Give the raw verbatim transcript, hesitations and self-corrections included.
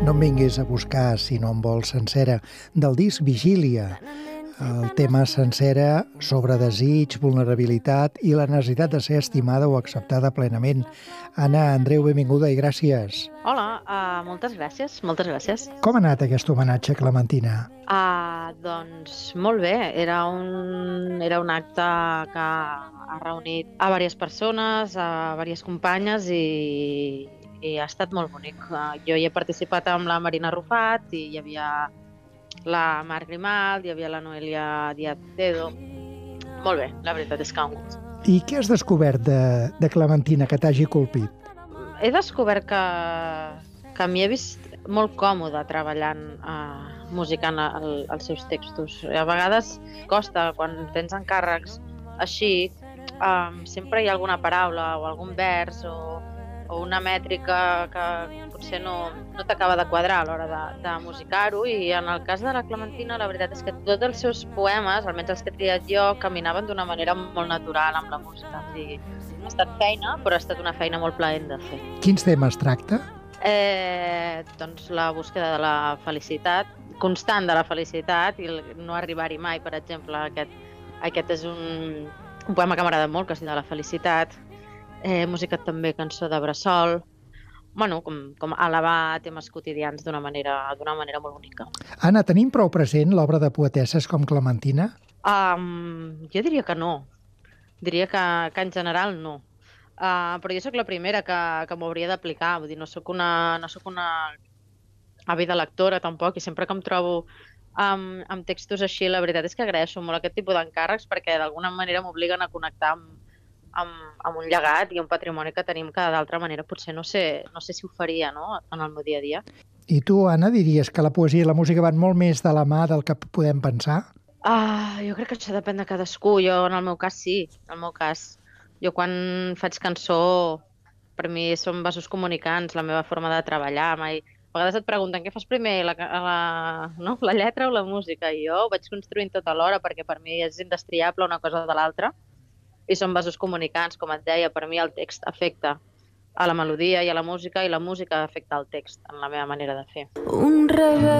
No em vinguis a buscar si no em vols sencera, del disc Vigília. El tema sencera sobre desig, vulnerabilitat i la necessitat de ser estimada o acceptada plenament. Anna, Andreu, benvinguda i gràcies. Hola, uh, moltes gràcies, moltes gràcies. Com ha anat aquest homenatge a Clementina? Uh, doncs molt bé, era un, era un acte que ha reunit a diverses persones, a diverses companyes i, i ha estat molt bonic. Uh, jo hi he participat amb la Marina Rufat i hi havia la Mar Grimald, hi havia la Noelia Díaz Dedo. Molt bé, la veritat és que ha un gust. I què has descobert de, de Clementina que t'hagi colpit? He descobert que, que m'hi he vist molt còmode treballant, eh, musicant el, els seus textos. A vegades costa, quan tens encàrrecs així, eh, sempre hi ha alguna paraula o algun vers o, o una mètrica que potser no, no t'acaba de quadrar a l'hora de, de musicar-ho, i en el cas de la Clementina la veritat és que tots els seus poemes, almenys els que he triat jo, caminaven d'una manera molt natural amb la música. O sigui, ha estat feina, però ha estat una feina molt plaent de fer. Quins temes tracta? Eh, doncs la búsqueda de la felicitat, constant de la felicitat, i no arribar-hi mai, per exemple. Aquest, aquest és un, un poema que m'agrada molt, que és de la felicitat. Eh, música també, cançó de bressol. Bueno, com, com elevar temes quotidians d'una manera, d'una manera molt bonica. Anna, tenim prou present l'obra de poetesses com Clementina? Um, jo diria que no. Diria que, que en general no. Uh, però jo sóc la primera que, que m'ho hauria d'aplicar. Vull dir, no sóc una, no sóc una àvida lectora tampoc, i sempre que em trobo amb, amb textos així, la veritat és que agraeixo molt aquest tipus d'encàrrecs, perquè d'alguna manera m'obliguen a connectar amb, amb, amb un llegat i un patrimoni que tenim que d'altra manera potser no sé, no sé si ho faria, no?, en el meu dia a dia. I tu, Anna, diries que la poesia i la música van molt més de la mà del que podem pensar? Ah, jo crec que això depèn de cadascú. Jo, en el meu cas, sí. En el meu cas. Jo, quan faig cançó, per mi són vasos comunicants, la meva forma de treballar. Mai... A vegades et pregunten què fas primer, la, la, no? la lletra o la música? I jo ho vaig construint tot alhora, perquè per mi és indestriable una cosa de l'altra. I són vasos comunicants, com et deia. Per mi el text afecta a la melodia i a la música, i la música afecta al text en la meva manera de fer. Un rebel